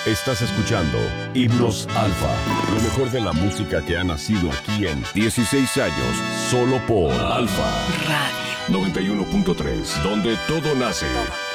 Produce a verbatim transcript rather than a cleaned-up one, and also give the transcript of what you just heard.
Estás escuchando Himnos Alfa, lo mejor de la música que ha nacido aquí en dieciséis años, solo por Alfa Radio noventa y uno punto tres, donde todo nace.